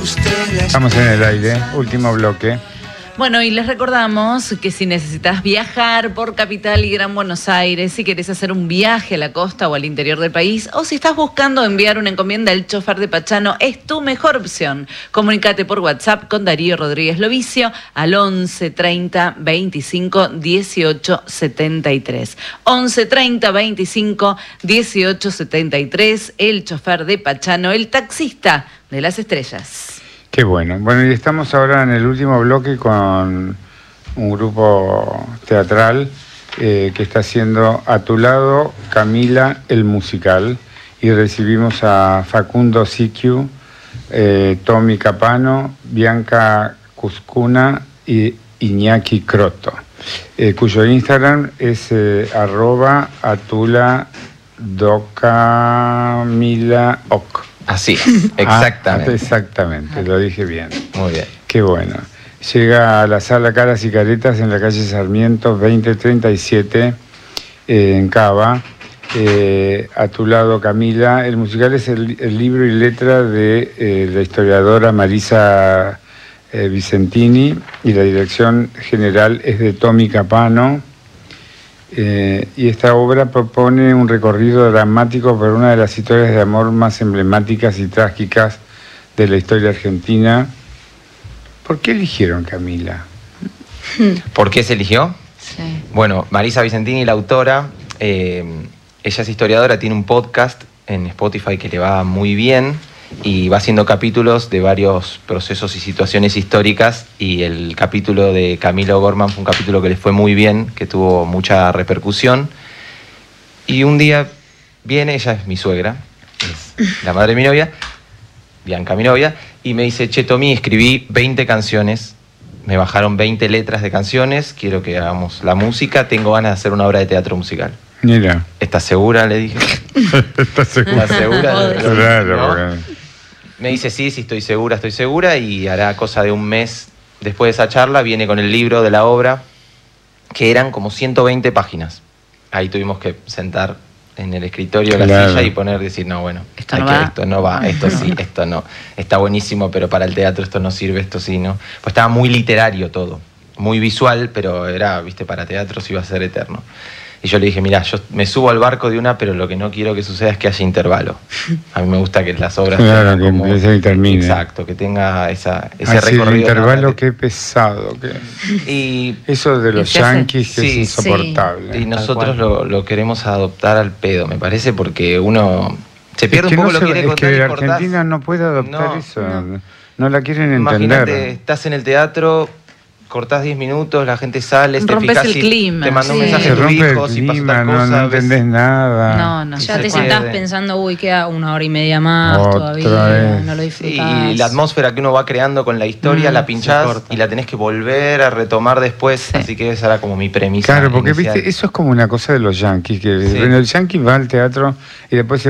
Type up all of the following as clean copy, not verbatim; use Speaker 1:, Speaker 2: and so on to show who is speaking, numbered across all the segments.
Speaker 1: Estamos en el aire, último bloque.
Speaker 2: Bueno, y les recordamos que si necesitas viajar por Capital y Gran Buenos Aires, si querés hacer un viaje a la costa o al interior del país, o si estás buscando enviar una encomienda, el chofer de Pachano es tu mejor opción. Comunícate por WhatsApp con Darío Rodríguez Lovicio al 11 30 25 18 73. 11 30 25 18 73, el chofer de Pachano, el taxista de las estrellas.
Speaker 1: Qué bueno. Bueno, y estamos ahora en el último bloque con un grupo teatral que está haciendo A tu lado, Camila, el musical. Y recibimos a Facundo Siquiu, Tommy Capano, Bianca Cuscuna y Iñaki Croto, cuyo Instagram es @atula_docamilaoc.
Speaker 3: Así, exactamente.
Speaker 1: Exactamente, lo dije bien.
Speaker 3: Muy bien.
Speaker 1: Qué bueno. Llega a la sala Caras y Caretas en la calle Sarmiento 2037 en Cava. A tu lado, Camila. El musical es el libro y letra de la historiadora Marisa Vicentini y la dirección general es de Tommy Capano. Y esta obra propone un recorrido dramático por una de las historias de amor más emblemáticas y trágicas de la historia argentina. ¿Por qué eligieron Camila?
Speaker 3: ¿Por qué se eligió?
Speaker 2: Sí.
Speaker 3: Bueno, Marisa Vicentini, la autora, ella es historiadora, tiene un podcast en Spotify que le va muy bien y va haciendo capítulos de varios procesos y situaciones históricas, y el capítulo de Camila O'Gorman fue un capítulo que le fue muy bien, que tuvo mucha repercusión. Y un día viene, ella es mi suegra, es la madre de mi novia, Bianca, mi novia, y me dice: che, Tommy, escribí 20 canciones, me bajaron 20 letras de canciones, quiero que hagamos la música, tengo ganas de hacer una obra de teatro musical.
Speaker 1: Mira.
Speaker 3: ¿Estás segura?, le dije.
Speaker 1: ¿Estás segura?
Speaker 3: ¿Estás segura?
Speaker 1: Claro,
Speaker 3: ¿no?
Speaker 1: porque...
Speaker 3: Me dice: sí, estoy segura, y hará cosa de un mes después de esa charla viene con el libro de la obra, que eran como 120 páginas. Ahí tuvimos que sentar en el escritorio la silla y decir, no, bueno,
Speaker 2: esto no va,
Speaker 3: esto sí, esto no, está buenísimo, pero para el teatro esto no sirve, esto sí, ¿no? Pues estaba muy literario todo, muy visual, pero era, viste, para teatro sí iba a ser eterno. Y yo le dije: mira, yo me subo al barco de una, pero lo que no quiero que suceda es que haya intervalo. A mí me gusta que las obras...
Speaker 1: Claro, que empiece y termine.
Speaker 3: Exacto, que tenga ese
Speaker 1: recorrido. El intervalo, qué pesado.
Speaker 3: Y
Speaker 1: eso de los yanquis que es insoportable.
Speaker 3: Sí. Y nosotros lo queremos adoptar al pedo, me parece, porque uno se pierde un poco lo que quiere contar.
Speaker 1: Es que Argentina no puede adoptar eso. No la quieren entender.
Speaker 3: Imagínate, estás en el teatro... cortás 10 minutos, la gente sale, te fijas
Speaker 2: el clima,
Speaker 3: te manda un mensaje
Speaker 1: se
Speaker 3: a tu hijo,
Speaker 1: si pasa tal cosa, no entendés nada.
Speaker 4: No, ya te sentás pensando, queda 1 hora y media más todavía, no lo disfrutás.
Speaker 3: Y la atmósfera que uno va creando con la historia, la pinchás y la tenés que volver a retomar después, así que esa era como mi premisa.
Speaker 1: Claro, porque
Speaker 3: inicial.
Speaker 1: Viste, eso es como una cosa de los yanquis, que bueno, el yanqui va al teatro y después se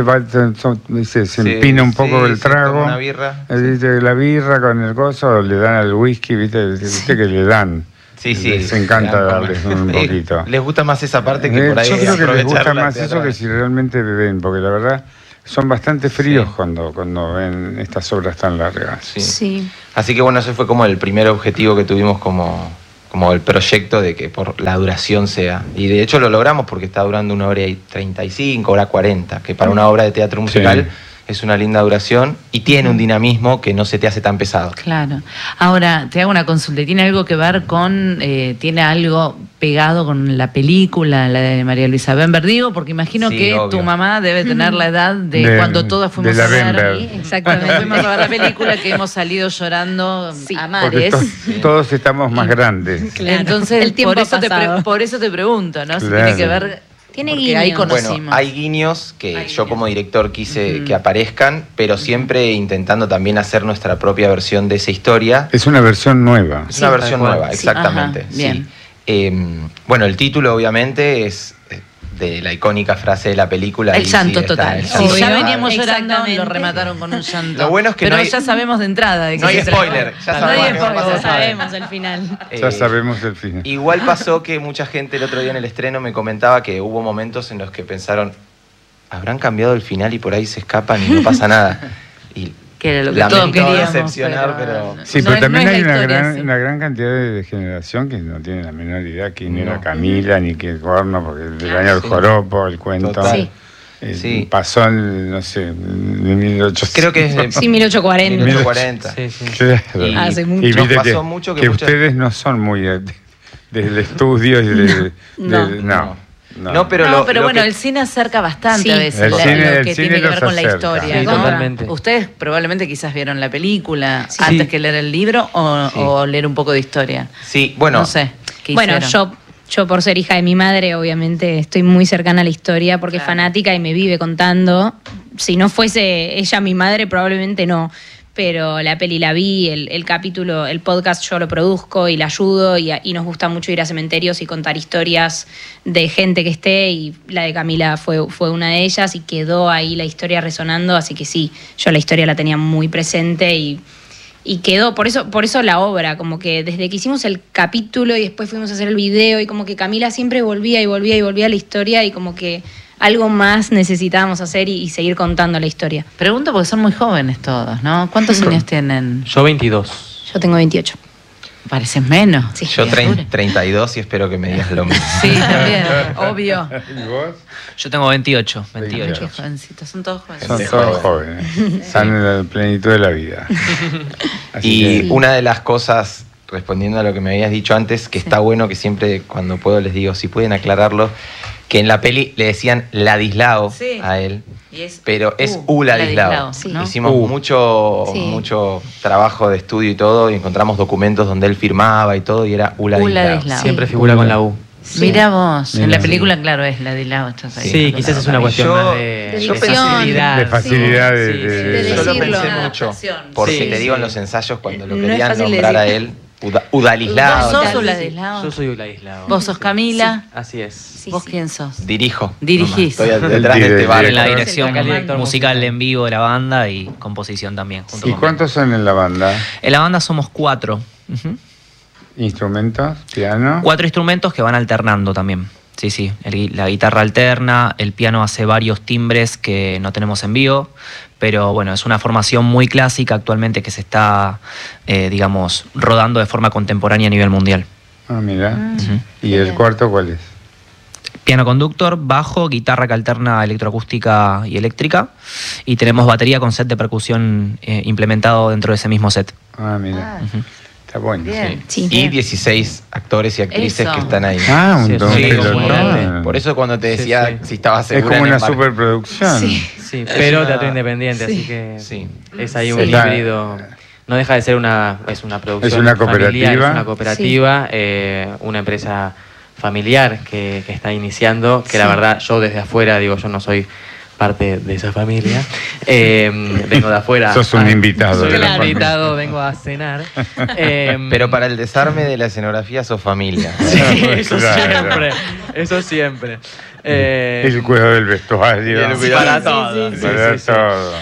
Speaker 1: empina un poco el trago,
Speaker 3: una birra,
Speaker 1: la birra con el gozo, le dan al whisky, viste que le dan.
Speaker 3: Sí,
Speaker 1: les encanta darles un poquito.
Speaker 3: Les gusta más esa parte que por ahí.
Speaker 1: Yo creo que les gusta más eso que si realmente beben, porque la verdad son bastante fríos cuando ven estas obras tan largas.
Speaker 4: Sí.
Speaker 3: Así que bueno, ese fue como el primer objetivo que tuvimos como el proyecto, de que por la duración sea. Y de hecho lo logramos, porque está durando 1 hora y 35, 1:40, que para una obra de teatro musical... es una linda duración y tiene un dinamismo que no se te hace tan pesado.
Speaker 2: Claro. Ahora, te hago una consulta. ¿Tiene algo que ver con, tiene algo pegado con la película, la de María Luisa Bember? Digo, porque imagino que obvio. Tu mamá debe tener la edad de cuando todas fuimos a ver. Exactamente. Fuimos a ver la película, que hemos salido llorando a mares.
Speaker 1: Todos estamos más grandes.
Speaker 2: Claro. Entonces,
Speaker 4: el tiempo
Speaker 2: por eso te pregunto, ¿no?
Speaker 1: Claro.
Speaker 2: Si tiene que ver...
Speaker 4: Tiene guiños.
Speaker 2: Ahí conocimos.
Speaker 3: Bueno, hay guiños que yo como director quise que aparezcan, pero siempre intentando también hacer nuestra propia versión de esa historia.
Speaker 1: Es una versión nueva.
Speaker 3: Es una versión nueva, exactamente.
Speaker 2: Ajá, bien.
Speaker 3: Bueno, el título obviamente es de la icónica frase de la película.
Speaker 2: El llanto total. Ya veníamos llorando, lo remataron con un llanto.
Speaker 3: Lo bueno es que
Speaker 2: pero ya sabemos de entrada. De que
Speaker 3: no hay spoiler. Ya
Speaker 4: sabemos el final.
Speaker 1: Ya sabemos el final.
Speaker 3: Igual pasó que mucha gente el otro día en el estreno me comentaba que hubo momentos en los que pensaron, ¿habrán cambiado el final y por ahí se escapan y no pasa nada? Y
Speaker 2: Que era lo que todos queríamos.
Speaker 3: Decepcionar, pero...
Speaker 1: Sí,
Speaker 2: no
Speaker 1: pero
Speaker 2: es-
Speaker 1: también
Speaker 2: no es
Speaker 1: hay
Speaker 2: la historia, sí.
Speaker 1: una gran cantidad de generación que no tiene la menor idea quién era Camila ni qué corno, porque del año del joropo, el cuento.
Speaker 3: Total.
Speaker 4: Sí.
Speaker 1: Pasó en, no sé, en 1800.
Speaker 3: Creo que es de
Speaker 4: Sí, 1840.
Speaker 3: 1840.
Speaker 5: Sí, sí.
Speaker 1: Claro.
Speaker 3: Y
Speaker 4: Hace mucho.
Speaker 1: Y
Speaker 3: nos
Speaker 1: viste
Speaker 3: pasó
Speaker 1: que,
Speaker 3: mucho
Speaker 1: que
Speaker 3: que muchas-
Speaker 1: ustedes no son muy del estudio y
Speaker 4: No.
Speaker 3: No, pero
Speaker 2: no,
Speaker 3: lo
Speaker 2: pero bueno,
Speaker 3: que-
Speaker 2: el cine acerca bastante
Speaker 4: Sí.
Speaker 2: a veces
Speaker 1: El
Speaker 2: lo
Speaker 1: cine
Speaker 2: que tiene que
Speaker 1: los
Speaker 2: ver con la
Speaker 1: acerca.
Speaker 2: historia.
Speaker 5: Sí,
Speaker 2: ¿no?
Speaker 5: totalmente.
Speaker 2: Ustedes probablemente quizás vieron la película
Speaker 4: Sí.
Speaker 2: antes que leer el libro
Speaker 3: Sí.
Speaker 2: o leer un poco de historia.
Speaker 3: Sí, bueno,
Speaker 2: No sé. ¿Qué
Speaker 4: Bueno,
Speaker 2: hicieron?
Speaker 4: yo por ser hija de mi madre, obviamente estoy muy cercana a la historia porque es
Speaker 2: Claro.
Speaker 4: fanática y me vive contando. Si no fuese ella mi madre, probablemente no. Pero la peli la vi, el capítulo, el podcast yo lo produzco y la ayudo y nos gusta mucho ir a cementerios y contar historias de gente que esté y la de Camila fue una de ellas y quedó ahí la historia resonando, así que sí, yo la historia la tenía muy presente y quedó, por eso la obra, como que desde que hicimos el capítulo y después fuimos a hacer el video y como que Camila siempre volvía a la historia y como que algo más necesitábamos hacer y seguir contando la historia.
Speaker 2: Pregunto porque son muy jóvenes todos, ¿no? ¿Cuántos años tienen?
Speaker 5: Yo 22.
Speaker 4: Yo tengo 28.
Speaker 2: Pareces menos.
Speaker 4: Sí.
Speaker 3: yo 32 y espero que me digas lo mismo.
Speaker 2: Sí, también, obvio.
Speaker 1: ¿Y vos?
Speaker 6: Yo tengo 28.
Speaker 2: Qué
Speaker 6: 28.
Speaker 2: jovencitos, son todos jóvenes.
Speaker 1: Son
Speaker 3: De
Speaker 1: todos
Speaker 3: joven.
Speaker 1: jóvenes. Están en la plenitud de la vida. Así
Speaker 3: Y
Speaker 1: que-
Speaker 3: una de las cosas, respondiendo a lo que me habías dicho antes, que está bueno que siempre cuando puedo les digo, si pueden aclararlo, que en la peli le decían Ladislao
Speaker 2: Sí.
Speaker 3: a él,
Speaker 2: Y es
Speaker 3: pero es
Speaker 2: Ladislao,
Speaker 3: Ladislao.
Speaker 4: Sí.
Speaker 2: ¿no?
Speaker 3: Hicimos
Speaker 4: Sí.
Speaker 3: mucho trabajo de estudio y todo, y encontramos documentos donde él firmaba y todo, y era Ladislao.
Speaker 2: Ladislao.
Speaker 5: Siempre figura con la U.
Speaker 2: Mira vos, en
Speaker 1: Mira,
Speaker 2: la
Speaker 1: sí.
Speaker 2: película, claro, es Ladislao. estás ahí.
Speaker 5: Sí, quizás es una cuestión
Speaker 3: Yo-
Speaker 5: más
Speaker 4: de
Speaker 5: de
Speaker 4: dicción,
Speaker 5: facilidad.
Speaker 1: de facilidad
Speaker 5: Sí,
Speaker 1: de-
Speaker 5: sí,
Speaker 1: de-
Speaker 5: sí.
Speaker 3: Yo lo
Speaker 4: decirlo.
Speaker 3: pensé mucho,
Speaker 2: Adaptación.
Speaker 3: porque
Speaker 5: Sí,
Speaker 3: te digo
Speaker 5: sí.
Speaker 3: en los ensayos cuando lo
Speaker 4: No es
Speaker 3: querían
Speaker 4: fácil de
Speaker 3: nombrar a
Speaker 4: decir.
Speaker 3: él, Udalislao.
Speaker 2: ¿Vos sos
Speaker 4: Sí.
Speaker 2: Ladislao?
Speaker 5: Yo soy Uladislao.
Speaker 2: ¿Vos sos Camila?
Speaker 5: Así es.
Speaker 4: Sí,
Speaker 2: ¿Vos
Speaker 4: sí.
Speaker 2: quién sos?
Speaker 3: Dirijo.
Speaker 2: Dirigís.
Speaker 3: Estoy detrás de este bar.
Speaker 6: En la
Speaker 1: Director.
Speaker 6: dirección
Speaker 5: El director
Speaker 6: musical
Speaker 5: musical.
Speaker 6: en vivo de la banda y composición también. Junto
Speaker 1: ¿Y
Speaker 6: conmigo.
Speaker 1: cuántos son en la banda?
Speaker 6: En la banda somos 4. Ujú.
Speaker 1: ¿Instrumentos? ¿Piano?
Speaker 6: 4 instrumentos que van alternando también. Sí, sí. La guitarra alterna, el piano hace varios timbres que no tenemos en vivo, pero bueno, es una formación muy clásica actualmente que se está, digamos, rodando de forma contemporánea a nivel mundial.
Speaker 1: Ah, mira.
Speaker 6: Ujú.
Speaker 1: ¿Y el cuarto cuál es?
Speaker 6: Piano conductor, bajo, guitarra que alterna electroacústica y eléctrica, y tenemos batería con set de percusión implementado dentro de ese mismo set.
Speaker 1: Ah, mira.
Speaker 6: Ujú.
Speaker 1: Está bueno.
Speaker 2: Bien.
Speaker 4: Sí.
Speaker 3: Y 16 actores y actrices
Speaker 2: Eso.
Speaker 3: que están ahí.
Speaker 1: Ah, un
Speaker 5: Sí,
Speaker 1: don
Speaker 5: sí,
Speaker 1: pelotón.
Speaker 5: muy grande.
Speaker 3: Por eso cuando te
Speaker 5: Sí,
Speaker 3: decía
Speaker 5: sí.
Speaker 3: si estabas
Speaker 1: Es
Speaker 3: segura
Speaker 1: como
Speaker 3: en
Speaker 1: una
Speaker 3: embarcar-
Speaker 1: superproducción.
Speaker 5: Sí, pero
Speaker 3: una-
Speaker 5: teatro independiente,
Speaker 4: Sí.
Speaker 5: así que
Speaker 3: Sí.
Speaker 5: es ahí un
Speaker 1: Sí.
Speaker 5: híbrido. No deja de ser una producción
Speaker 1: Es una
Speaker 5: familiar,
Speaker 1: cooperativa.
Speaker 5: es una cooperativa, una empresa familiar que está iniciando, que la verdad yo desde afuera, digo, yo no soy parte de esa familia, vengo de afuera.
Speaker 1: Sos un invitado
Speaker 5: Soy
Speaker 1: de la
Speaker 5: un
Speaker 1: familia.
Speaker 5: invitado, vengo a cenar.
Speaker 3: Pero para el desarme de la escenografía sos familia.
Speaker 5: Sí, eso
Speaker 1: Claro.
Speaker 5: siempre, eso siempre.
Speaker 1: El cuidado del vestuario.
Speaker 3: Y el cuidado-
Speaker 5: Para
Speaker 3: Sí,
Speaker 5: todo.
Speaker 3: sí,
Speaker 5: sí,
Speaker 1: Para
Speaker 5: sí, sí.
Speaker 1: todo.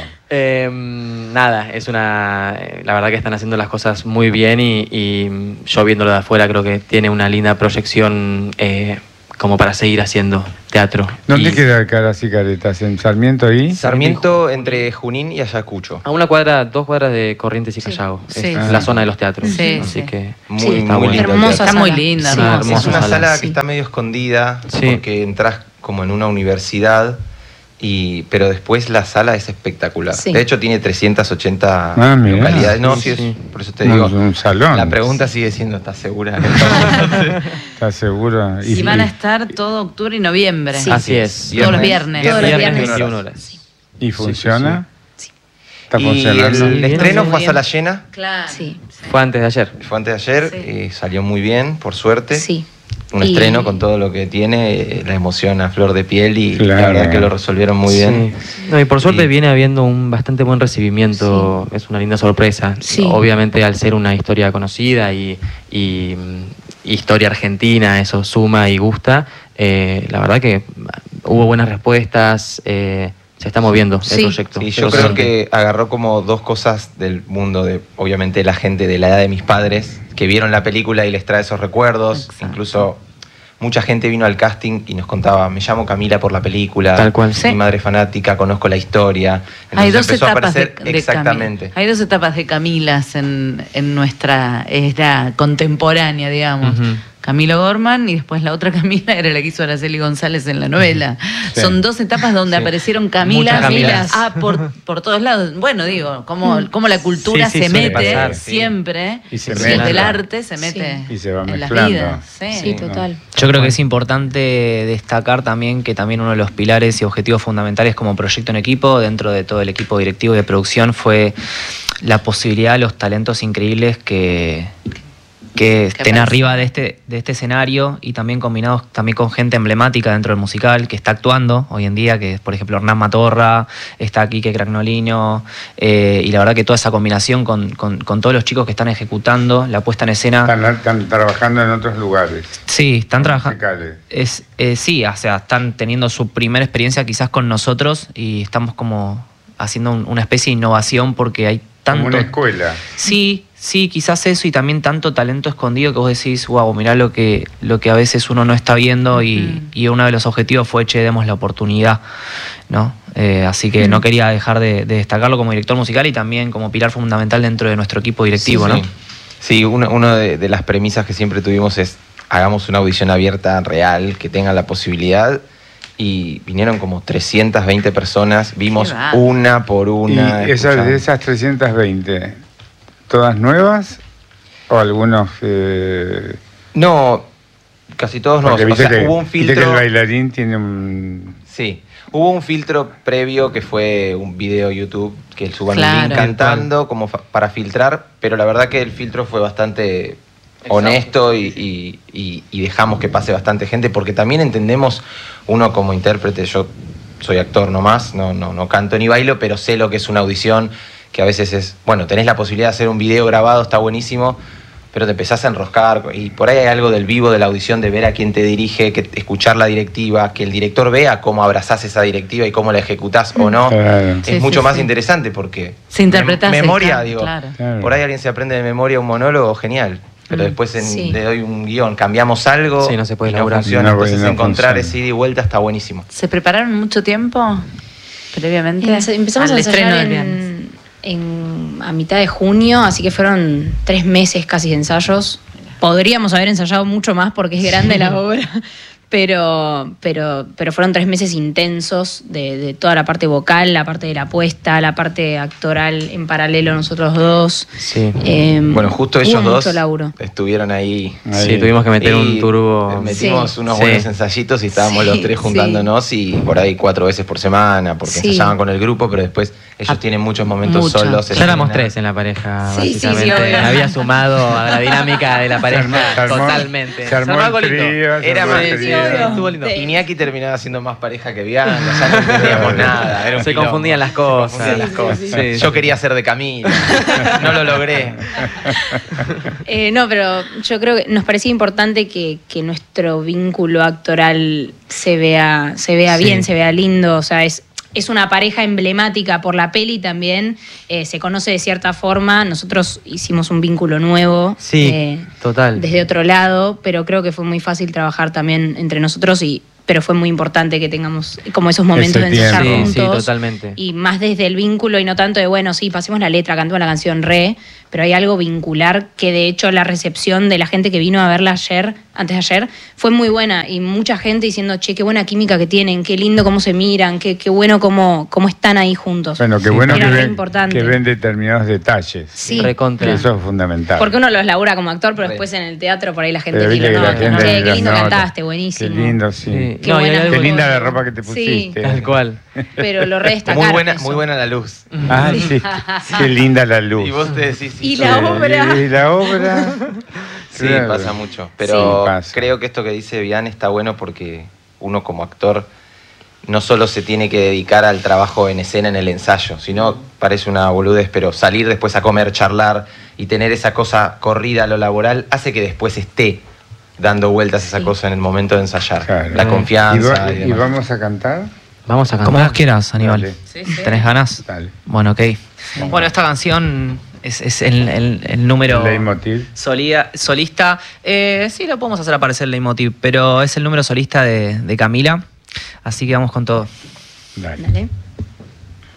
Speaker 5: Nada, es una. La verdad que están haciendo las cosas muy bien y yo viéndolo de afuera creo que tiene una linda proyección como para seguir haciendo teatro.
Speaker 1: ¿Dónde
Speaker 5: Y
Speaker 1: queda Caras y Caretas? ¿En Sarmiento y?
Speaker 3: Sarmiento entre Junín y Ayacucho.
Speaker 5: A una cuadra, 2 cuadras de Corrientes y Callao.
Speaker 2: Sí,
Speaker 5: Es
Speaker 2: sí.
Speaker 5: la zona de los teatros.
Speaker 2: Sí,
Speaker 5: así
Speaker 2: sí.
Speaker 5: que
Speaker 3: Muy,
Speaker 4: Sí,
Speaker 3: muy
Speaker 5: está bueno.
Speaker 3: lindo.
Speaker 4: Hermosa
Speaker 2: Está muy
Speaker 4: sala.
Speaker 2: linda,
Speaker 4: Sí.
Speaker 2: hermosa.
Speaker 3: Es una
Speaker 5: Hermosa
Speaker 3: sala
Speaker 5: sala.
Speaker 3: que está medio escondida
Speaker 5: Sí.
Speaker 3: porque entras como en una universidad, pero después la sala es espectacular.
Speaker 4: Sí.
Speaker 3: De hecho tiene 380
Speaker 1: Ah, mirá.
Speaker 3: localidades. No,
Speaker 5: Sí,
Speaker 3: sí,
Speaker 5: sí.
Speaker 3: por eso te digo.
Speaker 1: Un salón.
Speaker 3: La pregunta sigue siendo, ¿estás segura?
Speaker 1: ¿Estás seguro?
Speaker 2: Y van a estar todo octubre y noviembre.
Speaker 4: Sí.
Speaker 5: Así es.
Speaker 2: Todos los viernes.
Speaker 4: Todos los
Speaker 5: Viernes,
Speaker 4: viernes.
Speaker 5: 21 horas.
Speaker 1: ¿Y funciona?
Speaker 4: Sí.
Speaker 1: ¿Está
Speaker 3: Y
Speaker 1: funcionando?
Speaker 3: el estreno
Speaker 4: Muy
Speaker 3: fue a
Speaker 4: bien.
Speaker 3: sala llena.
Speaker 2: Claro.
Speaker 4: Sí.
Speaker 5: Fue antes de ayer.
Speaker 3: Fue antes de ayer,
Speaker 2: Sí.
Speaker 3: salió muy bien, por suerte.
Speaker 4: Sí.
Speaker 3: Un
Speaker 4: Y-
Speaker 3: estreno con todo lo que tiene, la emoción a flor de piel y
Speaker 1: Claro.
Speaker 3: la verdad que lo resolvieron muy bien.
Speaker 5: Sí. No, y por suerte
Speaker 3: Y-
Speaker 5: viene habiendo un bastante buen recibimiento, es una linda sorpresa.
Speaker 4: Sí.
Speaker 5: Obviamente al ser una historia conocida y historia argentina, eso suma y gusta. La verdad que hubo buenas respuestas, se está moviendo
Speaker 4: Sí.
Speaker 5: el proyecto.
Speaker 3: Sí, yo
Speaker 5: Pero
Speaker 3: creo
Speaker 5: suerte.
Speaker 3: que agarró como dos cosas del mundo de, obviamente, la gente de la edad de mis padres, que vieron la película y les trae esos recuerdos,
Speaker 2: Exacto.
Speaker 3: incluso mucha gente vino al casting y nos contaba, me llamo Camila por la película,
Speaker 5: Tal cual.
Speaker 3: mi madre es fanática, conozco la historia. Entonces
Speaker 2: Hay dos
Speaker 3: empezó a
Speaker 2: etapas
Speaker 3: aparecer
Speaker 2: de
Speaker 3: exactamente.
Speaker 2: Camila. Hay dos etapas de Camilas en nuestra era contemporánea, digamos.
Speaker 5: Ujú.
Speaker 2: Camilo Gorman y después la otra Camila era la que hizo Araceli González en la novela.
Speaker 1: Sí.
Speaker 2: Son dos etapas donde
Speaker 3: Sí.
Speaker 2: aparecieron Camilas.
Speaker 3: Muchas Camilas.
Speaker 2: Por todos lados. Bueno, digo, como la cultura
Speaker 5: Sí,
Speaker 2: se
Speaker 5: suele
Speaker 2: mete
Speaker 3: pasar, sí.
Speaker 2: siempre,
Speaker 1: Y se
Speaker 2: desde
Speaker 1: mezcla.
Speaker 2: el arte se mete
Speaker 1: Y se va
Speaker 2: en las
Speaker 1: mezclando.
Speaker 2: vidas.
Speaker 4: Sí, total.
Speaker 6: Yo creo que es importante destacar también que también uno de los pilares y objetivos fundamentales como proyecto en equipo, dentro de todo el equipo directivo y de producción, fue la posibilidad de los talentos increíbles que estén
Speaker 2: aparecen.
Speaker 6: arriba de este escenario y también combinados también con gente emblemática dentro del musical que está actuando hoy en día, que es por ejemplo Hernán Matorra, está Quique Cragnolino, y la verdad que toda esa combinación con todos los chicos que están ejecutando la puesta en escena.
Speaker 1: Están trabajando en otros lugares.
Speaker 6: Sí, están trabajando.
Speaker 1: musicales.
Speaker 6: Sí, o sea, están teniendo su primera experiencia quizás con nosotros y estamos como haciendo una especie de innovación porque hay tanto...
Speaker 1: Como una escuela.
Speaker 6: Sí, quizás eso y también tanto talento escondido que vos decís, wow, mirá lo que a veces uno no está viendo y uno de los objetivos fue, demos la oportunidad, ¿no? Así que no quería dejar de destacarlo como director musical y también como pilar fundamental dentro de nuestro equipo directivo,
Speaker 3: Sí,
Speaker 6: ¿no?
Speaker 3: sí. Sí, una de las premisas que siempre tuvimos es hagamos una audición abierta, real, que tengan la posibilidad. Y vinieron como 320 personas, vimos
Speaker 2: Qué va.
Speaker 3: una por una.
Speaker 1: ¿Y
Speaker 3: escuchamos.
Speaker 1: de esas 320, todas nuevas o algunos?
Speaker 3: No, casi todos no.
Speaker 1: Porque
Speaker 3: O sea,
Speaker 1: viste
Speaker 3: hubo un
Speaker 1: viste que
Speaker 3: filtro.
Speaker 1: el bailarín tiene un...
Speaker 3: Sí, hubo un filtro previo que fue un video YouTube que suban un
Speaker 2: Claro.
Speaker 3: link cantando como para filtrar, pero la verdad que el filtro fue bastante honesto y dejamos que pase bastante gente porque también entendemos uno como intérprete, yo soy actor nomás, no canto ni bailo, pero sé lo que es una audición, que a veces es, bueno, tenés la posibilidad de hacer un video grabado, está buenísimo, pero te empezás a enroscar y por ahí hay algo del vivo de la audición, de ver a quién te dirige, escuchar la directiva, que el director vea cómo abrazás esa directiva y cómo la ejecutás o no.
Speaker 1: Claro.
Speaker 3: Es
Speaker 2: Sí,
Speaker 3: mucho
Speaker 2: sí,
Speaker 3: más
Speaker 2: sí.
Speaker 3: interesante porque
Speaker 2: Se interpreta
Speaker 3: memoria, digo,
Speaker 2: claro.
Speaker 1: Claro.
Speaker 3: por ahí alguien se aprende de memoria un monólogo, genial. Pero después
Speaker 4: Sí.
Speaker 3: le doy un guión, cambiamos algo
Speaker 5: Sí, no se puede
Speaker 3: y no
Speaker 5: elaborar.
Speaker 3: funciona.
Speaker 1: No,
Speaker 3: Entonces
Speaker 1: no
Speaker 3: encontrar
Speaker 1: funciona.
Speaker 3: ese ida y vuelta está buenísimo.
Speaker 2: ¿Se prepararon mucho tiempo previamente?
Speaker 4: Empezamos
Speaker 2: al
Speaker 4: a
Speaker 2: estreno
Speaker 4: ensayar
Speaker 2: del viernes?
Speaker 4: a mitad de junio, así que fueron 3 meses casi de ensayos. Podríamos haber ensayado mucho más porque es grande la obra, pero fueron 3 meses intensos de toda la parte vocal, la parte de la apuesta, la parte actoral en paralelo nosotros dos.
Speaker 5: Sí.
Speaker 3: Bueno, justo
Speaker 4: hubo
Speaker 3: ellos dos
Speaker 4: mucho laburo.
Speaker 3: estuvieron ahí.
Speaker 1: Ahí.
Speaker 5: Sí, tuvimos que meter
Speaker 3: Y
Speaker 5: un turbo.
Speaker 3: Metimos
Speaker 4: Sí.
Speaker 3: unos
Speaker 5: Sí.
Speaker 3: buenos ensayitos y estábamos
Speaker 4: Sí,
Speaker 3: los tres juntándonos y por ahí 4 veces por semana, porque
Speaker 4: Sí.
Speaker 3: ensayaban con el grupo, pero después ellos tienen muchos momentos
Speaker 2: Mucho.
Speaker 3: solos.
Speaker 5: Ya éramos 3 en la pareja,
Speaker 4: Sí, sí, sí,
Speaker 5: básicamente.
Speaker 4: obvio.
Speaker 5: Me había sumado a la dinámica de la pareja
Speaker 1: Se armó-
Speaker 5: totalmente.
Speaker 1: se armó
Speaker 5: algo
Speaker 1: el
Speaker 5: lindo.
Speaker 1: trío, se
Speaker 3: Era
Speaker 1: armó
Speaker 3: más-
Speaker 1: el
Speaker 3: sí,
Speaker 1: trío.
Speaker 4: obvio.
Speaker 5: Estuvo lindo.
Speaker 4: Sí.
Speaker 3: Iñaki terminaba siendo más pareja que Bianca, ya no entendíamos nada. Era un
Speaker 5: Se
Speaker 3: quilombo.
Speaker 5: confundían las
Speaker 3: Se
Speaker 5: cosas.
Speaker 3: confundían las
Speaker 4: Sí,
Speaker 3: cosas.
Speaker 4: sí,
Speaker 5: sí.
Speaker 3: Yo quería ser de Camila, no lo logré.
Speaker 4: No, pero yo creo que nos parecía importante que nuestro vínculo actoral se vea
Speaker 5: Sí.
Speaker 4: bien, se vea lindo. O sea, es una pareja emblemática por la peli también. Se conoce de cierta forma. Nosotros hicimos un vínculo nuevo.
Speaker 5: Sí, total.
Speaker 4: Desde otro lado, pero creo que fue muy fácil trabajar también entre nosotros pero fue muy importante que tengamos como esos momentos
Speaker 1: Ese
Speaker 4: de ensayar
Speaker 1: tiempo.
Speaker 5: Sí, sí,
Speaker 4: juntos.
Speaker 5: totalmente.
Speaker 4: Y más desde el vínculo y no tanto de, bueno, sí, pasemos la letra, cantemos la canción pero hay algo vincular que de hecho la recepción de la gente que vino a verla antes de ayer, fue muy buena y mucha gente diciendo, che, qué buena química que tienen, qué lindo cómo se miran, qué bueno cómo están ahí juntos.
Speaker 1: Bueno, qué
Speaker 5: Sí,
Speaker 1: bueno
Speaker 4: era re
Speaker 1: que
Speaker 4: importante.
Speaker 1: ven determinados detalles.
Speaker 4: Sí,
Speaker 5: Recontra.
Speaker 1: Que eso es fundamental.
Speaker 4: porque uno los labura como actor, pero
Speaker 3: Re.
Speaker 4: después en el teatro por ahí la gente
Speaker 1: Pero viste
Speaker 4: dice,
Speaker 1: que la
Speaker 4: no,
Speaker 1: gente
Speaker 4: che,
Speaker 1: las
Speaker 4: qué lindo
Speaker 1: nota.
Speaker 4: cantaste, buenísimo.
Speaker 1: Qué lindo, sí.
Speaker 5: Sí.
Speaker 4: Qué
Speaker 5: No, y hay
Speaker 4: buena
Speaker 5: algo-
Speaker 1: Qué linda la
Speaker 4: cosa.
Speaker 1: ropa que te
Speaker 4: Sí.
Speaker 1: pusiste.
Speaker 5: Tal cual.
Speaker 4: Pero lo re
Speaker 3: Muy
Speaker 4: destacaron
Speaker 3: buena,
Speaker 4: eso.
Speaker 3: muy buena la luz.
Speaker 1: Ah, sí. Qué linda la luz.
Speaker 3: Y vos te decís, sí,
Speaker 4: Y
Speaker 3: yo-
Speaker 4: la obra.
Speaker 1: Y la obra.
Speaker 3: Sí,
Speaker 1: Claro.
Speaker 3: pasa mucho. Pero
Speaker 1: Sí, pasa.
Speaker 3: creo que esto que dice Bian está bueno porque uno como actor no solo se tiene que dedicar al trabajo en escena en el ensayo, sino, parece una boludez, pero salir después a comer, charlar y tener esa cosa corrida a lo laboral hace que después esté dando vueltas esa
Speaker 4: Sí.
Speaker 3: cosa en el momento de ensayar.
Speaker 1: Claro.
Speaker 3: La confianza.
Speaker 1: ¿Y
Speaker 3: demás.
Speaker 1: vamos a cantar?
Speaker 5: Vamos a cantar.
Speaker 6: Como vos quieras, Aníbal.
Speaker 1: Dale.
Speaker 2: Sí, sí.
Speaker 6: ¿Tenés ganas?
Speaker 1: Dale.
Speaker 6: Bueno, ok. Bueno, esta canción Es el número
Speaker 1: ¿El leitmotiv?
Speaker 6: Solista. Sí, lo podemos hacer aparecer el leitmotiv, pero es el número solista de Camila. Así que vamos con todo.
Speaker 1: Dale.
Speaker 4: Dale.